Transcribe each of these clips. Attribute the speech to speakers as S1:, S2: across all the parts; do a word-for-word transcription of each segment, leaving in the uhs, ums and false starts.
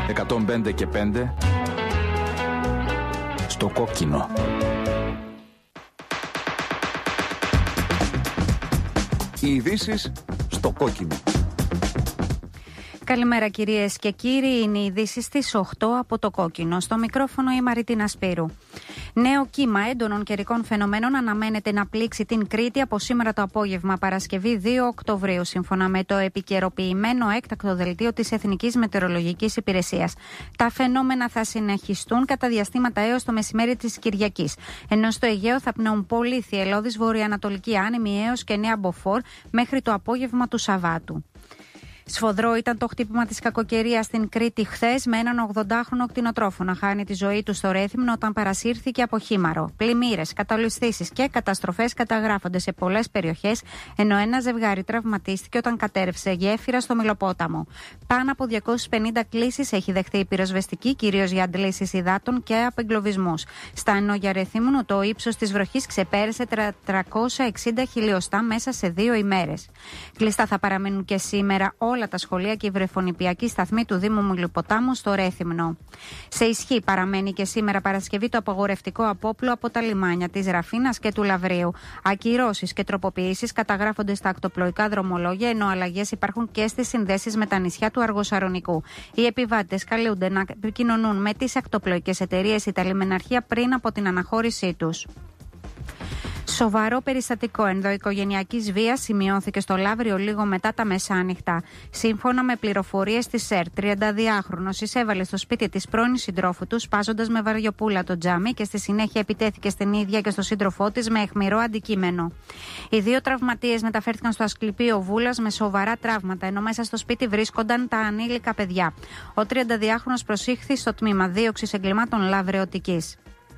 S1: εκατόν πέντε και πέντε στο κόκκινο. Οι ειδήσεις στο κόκκινο.
S2: Καλημέρα κυρίες και κύριοι, είναι οι ειδήσεις στις οκτώ από το κόκκινο. Στο μικρόφωνο η Μαριτίνα Σπύρου. Νέο κύμα έντονων καιρικών φαινομένων αναμένεται να πλήξει την Κρήτη από σήμερα το απόγευμα, Παρασκευή δύο Οκτωβρίου, σύμφωνα με το επικαιροποιημένο έκτακτο δελτίο της Εθνικής Μετεωρολογικής Υπηρεσίας. Τα φαινόμενα θα συνεχιστούν κατά διαστήματα έως το μεσημέρι της Κυριακής. Ενώ στο Αιγαίο θα πνέουν πολύ θυελλώδης βορειοανατολική άνεμη έως και νέα μποφόρ μέχρι το απόγευμα του Σαββάτου. Σφοδρό ήταν το χτύπημα της κακοκαιρίας στην Κρήτη χθες, με έναν ογδοντάχρονο κτηνοτρόφο να χάνει τη ζωή του στο Ρέθυμνο όταν παρασύρθηκε από χήμαρο. Πλημμύρες, κατολισθήσεις και καταστροφές καταγράφονται σε πολλές περιοχές, ενώ ένα ζευγάρι τραυματίστηκε όταν κατέρευσε γέφυρα στο Μυλοπόταμο. Πάνω από διακόσιες πενήντα κλήσεις έχει δεχθεί η πυροσβεστική, κυρίως για αντλήσεις υδάτων και απεγκλωβισμούς. Στα ενόγια Ρεθύμνου το ύψος της βροχής ξεπέρασε τριακόσια εξήντα χιλιοστά μέσα σε δύο ημέρες. Κλειστά θα παραμείνουν και σήμερα όλα τα σχολεία και η βρεφονιπιακή σταθμή του Δήμου Μυλοποτάμου στο Ρέθυμνο. Σε ισχύ παραμένει και σήμερα Παρασκευή το απαγορευτικό απόπλου από τα λιμάνια της Ραφίνας και του Λαβρίου. Ακυρώσεις και τροποποιήσεις καταγράφονται στα ακτοπλοϊκά δρομολόγια, ενώ αλλαγές υπάρχουν και στις συνδέσεις με τα νησιά του Αργοσαρονικού. Οι επιβάτες καλούνται να επικοινωνούν με τις ακτοπλοϊκές εταιρείες ή τα λιμεναρχεία πριν από την αναχώρησή τους. Σοβαρό περιστατικό ενδοοικογενειακής βίας σημειώθηκε στο Λαύριο λίγο μετά τα μεσάνυχτα. Σύμφωνα με πληροφορίες της ΕΡΤ, τριανταδυάχρονος εισέβαλε στο σπίτι της πρώην συντρόφου του, σπάζοντας με βαριοπούλα το τζάμι και στη συνέχεια επιτέθηκε στην ίδια και στο σύντροφό της με αιχμηρό αντικείμενο. Οι δύο τραυματίες μεταφέρθηκαν στο Ασκληπείο Βούλας με σοβαρά τραύματα, ενώ μέσα στο σπίτι βρίσκονταν τα ανήλικα παιδιά. Ο τριανταδυάχρονος προσήχθη στο τμήμα δίωξης εγκλημάτων Λαβρεωτικής.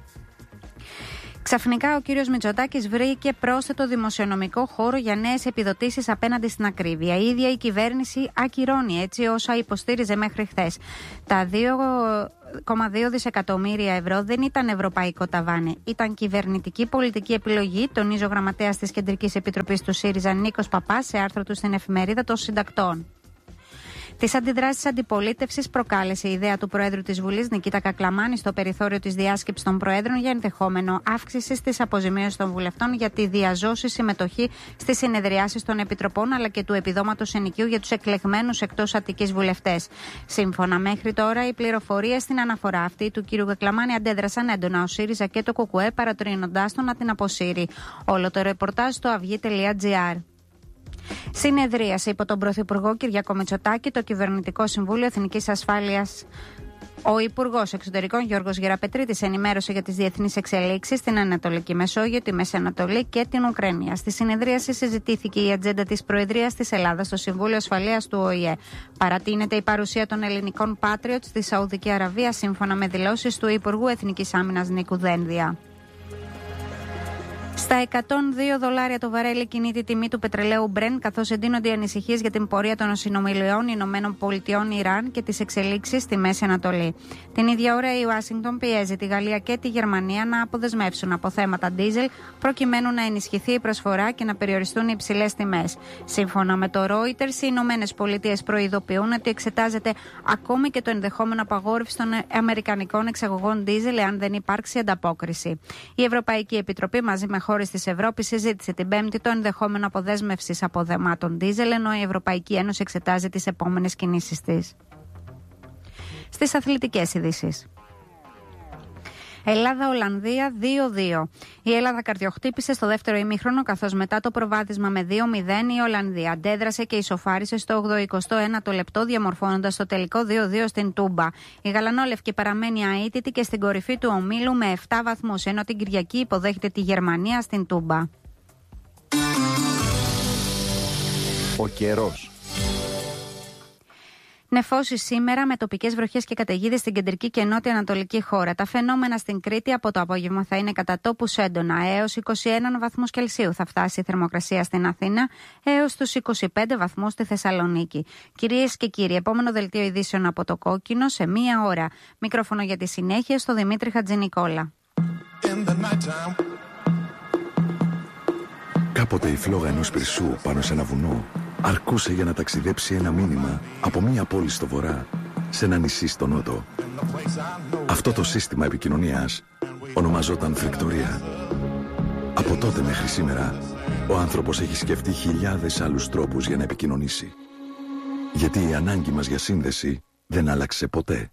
S2: Ξαφνικά ο κύριος Μητσοτάκης βρήκε πρόσθετο δημοσιονομικό χώρο για νέες επιδοτήσεις απέναντι στην ακρίβεια. Η ίδια η κυβέρνηση ακυρώνει έτσι όσα υποστήριζε μέχρι χθες. Τα δύο κόμμα δύο δισεκατομμύρια ευρώ δεν ήταν ευρωπαϊκό ταβάνι. Ήταν κυβερνητική πολιτική επιλογή, τονίζει ο γραμματέας της Κεντρικής Επιτροπής του ΣΥΡΙΖΑ Νίκος Παπάς σε άρθρο του στην Εφημερίδα των Συντακτών. Τις αντιδράσεις αντιπολίτευσης προκάλεσε η ιδέα του Προέδρου της Βουλής Νικήτα Κακλαμάνη στο περιθώριο της διάσκεψης των Προέδρων για ενδεχόμενο αύξηση της αποζημίωσης των βουλευτών για τη διαζώση συμμετοχή στις συνεδριάσεις των Επιτροπών, αλλά και του επιδόματος ενοικίου για τους εκλεγμένους εκτός Αττικής βουλευτές. Σύμφωνα μέχρι τώρα, οι πληροφορίες στην αναφορά αυτή του κ. Κακλαμάνη αντέδρασαν έντονα ο ΣΥΡΙΖΑ και το ΚΚΕ, παρατρύνοντάς τον να την αποσύρει. Όλο το ρεπορτάζ στο αυγή τελεία τζι άρ. Συνεδρίασε υπό τον Πρωθυπουργό Κυριάκο Μητσοτάκη το Κυβερνητικό Συμβούλιο Εθνικής Ασφάλειας. Ο Υπουργός Εξωτερικών Γιώργος Γεραπετρίτης ενημέρωσε για τις διεθνείς εξελίξεις στην Ανατολική Μεσόγειο, τη Μέση Ανατολή και την Ουκρανία. Στη συνεδρίαση συζητήθηκε η ατζέντα της Προεδρίας της Ελλάδας στο Συμβούλιο Ασφαλείας του ΟΗΕ. Παρατείνεται η παρουσία των ελληνικών Patriots στη Σαουδική Αραβία, σύμφωνα με δηλώσεις του Υπουργού Εθνικής Άμυνας Νίκου Δένδια. Στα εκατόν δύο δολάρια το βαρέλι κινείται η τιμή του πετρελαίου Brent, καθώς εντείνονται οι ανησυχίες για την πορεία των συνομιλιών Ηνωμένων Πολιτειών Ιράν και τις εξελίξεις στη Μέση Ανατολή. Την ίδια ώρα η Ουάσιγκτον πιέζει τη Γαλλία και τη Γερμανία να αποδεσμεύσουν από θέματα ντίζελ, προκειμένου να ενισχυθεί η προσφορά και να περιοριστούν οι υψηλές τιμές. Σύμφωνα με το Reuters, οι Ηνωμένες Πολιτείες προειδοποιούν ότι εξετάζεται ακόμη και το ενδεχόμενο απαγόρευση των αμερικανικών εξαγωγών ντίζελ εάν δεν υπάρξει ανταπόκριση. Η Ευρωπαϊκή Επιτροπή μαζί με χώρες της Ευρώπης συζήτησε την Πέμπτη το ενδεχόμενο αποδέσμευσης αποδεμάτων ντίζελ, ενώ η Ευρωπαϊκή Ένωση εξετάζει τις επόμενες κινήσεις της. Στις αθλητικές ειδήσεις. Ελλάδα-Ολλανδία δύο δύο. Η Ελλάδα καρδιοχτύπησε στο δεύτερο ημίχρονο, καθώς μετά το προβάδισμα με δύο μηδέν η Ολλανδία αντέδρασε και ισοφάρισε στο ογδοηκοστό ένατο λεπτό, διαμορφώνοντας το τελικό δύο δύο στην Τούμπα. Η γαλανόλευκη παραμένει αίτητη και στην κορυφή του ομίλου με επτά βαθμούς, ενώ την Κυριακή υποδέχεται τη Γερμανία στην Τούμπα.
S1: Ο καιρός.
S2: Νεφώσεις σήμερα με τοπικές βροχές και καταιγίδες στην κεντρική και νότια ανατολική χώρα. Τα φαινόμενα στην Κρήτη από το απόγευμα θα είναι κατά τόπους έντονα. Έως είκοσι ένα βαθμούς Κελσίου θα φτάσει η θερμοκρασία στην Αθήνα, έως τους είκοσι πέντε βαθμούς στη Θεσσαλονίκη. Κυρίες και κύριοι, επόμενο δελτίο ειδήσεων από το Κόκκινο σε μία ώρα. Μικρόφωνο για τη συνέχεια στο Δημήτρη Χατζηνικόλα.
S3: Κάποτε η φλόγα ενός πυρσού πάνω σε ένα βουνό αρκούσε για να ταξιδέψει ένα μήνυμα από μία πόλη στο βορρά σε ένα νησί στο νότο. Αυτό το σύστημα επικοινωνίας ονομαζόταν φρικτορία. Από τότε μέχρι σήμερα, ο άνθρωπος έχει σκεφτεί χιλιάδες άλλους τρόπους για να επικοινωνήσει. Γιατί η ανάγκη μας για σύνδεση δεν άλλαξε ποτέ.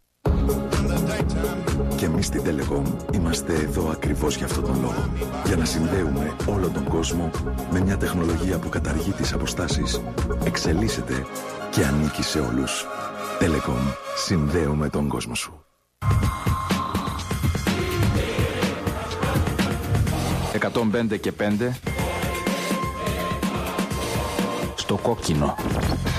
S3: Και εμείς στην Telecom είμαστε εδώ ακριβώς για αυτόν τον λόγο. Για να συνδέουμε όλο τον κόσμο με μια τεχνολογία που καταργεί τις αποστάσεις, εξελίσσεται και ανήκει σε όλους. Telecom. Συνδέουμε τον κόσμο σου.
S1: εκατόν πέντε και πέντε στο κόκκινο.